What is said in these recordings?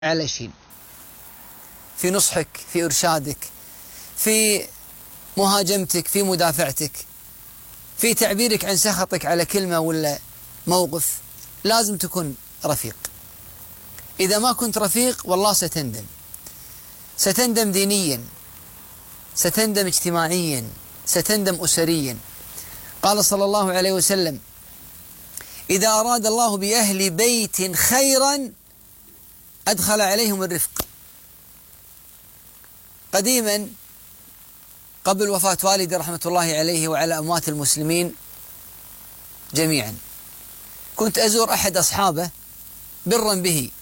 على شيء، في نصحك، في إرشادك، في مهاجمتك، في مدافعتك، في تعبيرك عن سخطك على كلمة ولا موقف، لازم تكون رفيق. إذا ما كنت رفيق والله ستندم، ستندم دينيا، ستندم اجتماعيا، ستندم أسريا. قال صلى الله عليه وسلم: إذا أراد الله بأهل بيت خيرا أدخل عليهم الرفق. قديما قبل وفاة والدي رحمة الله عليه وعلى أموات المسلمين جميعا، كنت أزور أحد أصحابه برا به،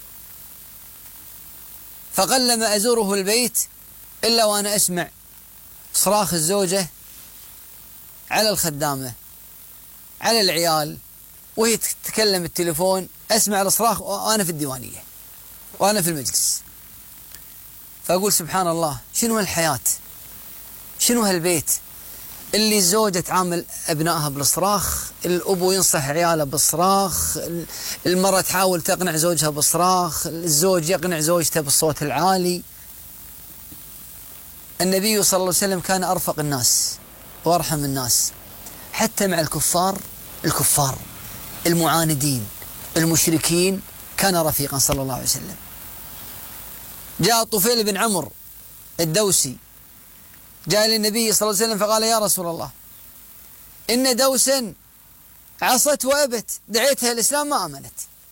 فقلما أزوره البيت إلا وأنا أسمع صراخ الزوجة على الخدامة، على العيال، وهي تتكلم التليفون، أسمع الصراخ وأنا في الديوانية وأنا في المجلس. فأقول سبحان الله، شنو هالحياة، شنو هالبيت اللي الزوجة تعامل أبنائها بالصراخ، الأبو ينصح عياله بالصراخ، المرأة تحاول تقنع زوجها بالصراخ، الزوج يقنع زوجته بالصوت العالي. النبي صلى الله عليه وسلم كان أرفق الناس وأرحم الناس، حتى مع الكفار المعاندين المشركين كان رفيقا صلى الله عليه وسلم. جاء طفيل بن عمرو الدوسي جاء للنبي صلى الله عليه وسلم فقال: يا رسول الله، إن دوسا عصت وأبت، دعيتها الإسلام ما آمنت.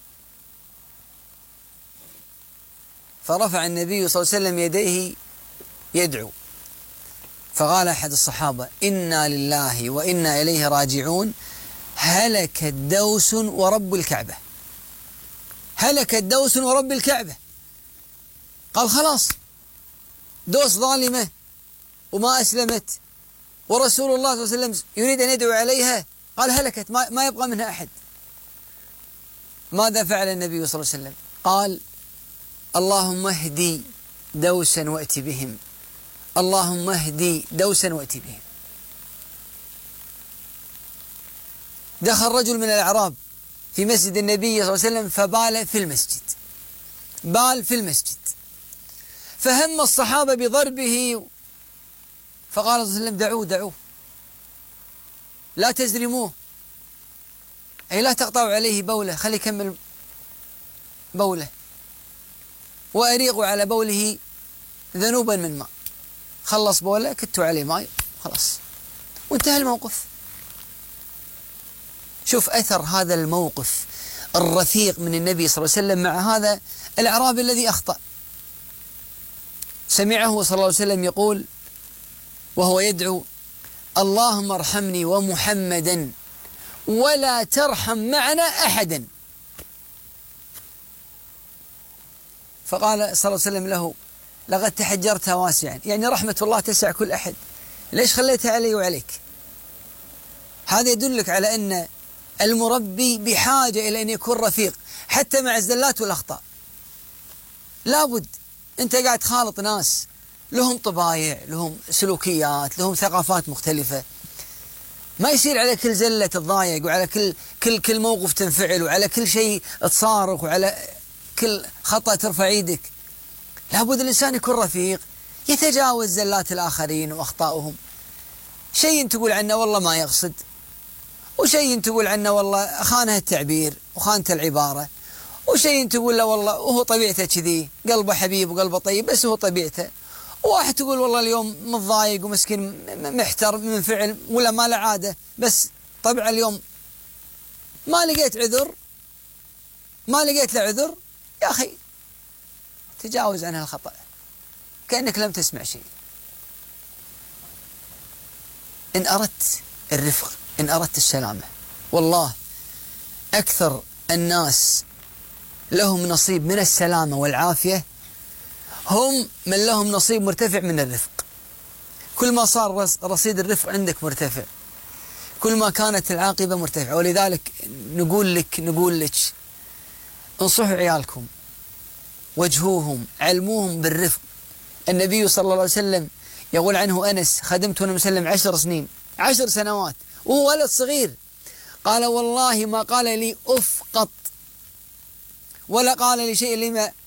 فرفع النبي صلى الله عليه وسلم يديه يدعو، فقال أحد الصحابة: إنا لله وإنا إليه راجعون، هلك الدوس ورب الكعبة، هلك الدوس ورب الكعبة. قال: خلاص، دوس ظالمة وما أسلمت، ورسول الله صلى الله عليه وسلم يريد أن يدعو عليها. قال: هلكت، ما يبقى منها أحد. ماذا فعل النبي صلى الله عليه وسلم؟ قال: اللهم اهدي دوسا وأتي بهم، اللهم اهدي دوسا وأتي بهم. دخل رجل من الأعراب في مسجد النبي صلى الله عليه وسلم فبال في المسجد، بال في المسجد، فهم الصحابة بضربه، فقال صلى الله عليه وسلم: دعوه لا تزرموه، أي لا تقطعوا عليه بوله، خلي يكمل بوله، وأريقوا على بوله ذنوبا من ماء. خلص بوله، كتوا عليه ماء، خلاص، وانتهى الموقف. شوف أثر هذا الموقف الرفيق من النبي صلى الله عليه وسلم مع هذا الأعرابي الذي أخطأ. سمعه صلى الله عليه وسلم يقول وهو يدعو: اللهم ارحمني ومحمدا ولا ترحم معنا أحدا. فقال صلى الله عليه وسلم له: لقد تحجرتها واسعا، يعني رحمة الله تسع كل أحد، ليش خليتها علي وعليك؟ هذا يدلك على أن المربي بحاجة إلى أن يكون رفيق حتى مع الزلات والأخطاء. لابد، أنت قاعد تخالط ناس لهم طبايع، لهم سلوكيات، لهم ثقافات مختلفة، ما يصير على كل زلة تتضايق، وعلى كل موقف تنفعل، وعلى كل شيء تصارخ، وعلى كل خطأ ترفع ايدك. لابد الإنسان يكون رفيق، يتجاوز زلات الآخرين وأخطائهم. شيء تقول عنه والله ما يقصد، وشيء تقول عنه والله خانه التعبير وخانت العبارة، وشيء تقول له والله وهو طبيعته كذي، قلبه حبيب وقلبه طيب، بس هو طبيعته. وواحد تقول والله اليوم متضايق ومسكين محتر من فعل ولا ما له عادة، بس طبعا اليوم ما لقيت عذر، ما لقيت له عذر، يا أخي تجاوز عن هالخطأ كأنك لم تسمع شيء. إن أردت الرفق، إن أردت السلامة، والله أكثر الناس لهم نصيب من السلامة والعافية هم من لهم نصيب مرتفع من الرفق. كل ما صار رصيد الرفق عندك مرتفع، كل ما كانت العاقبة مرتفعة. ولذلك نقول لك انصحوا عيالكم، وجهوهم، علموهم بالرفق. النبي صلى الله عليه وسلم يقول عنه أنس: خدمت أنا مسلم 10 سنين، 10 سنوات وهو ولد صغير، قال: والله ما قال لي أف قط، ولا قال لي شيء لما